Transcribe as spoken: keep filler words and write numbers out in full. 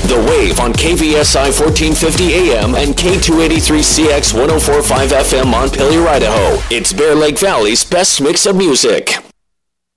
The Wave on K V S I fourteen fifty A M and K two eighty-three C X one oh four point five F M Montpelier, Idaho. It's Bear Lake Valley's best mix of music.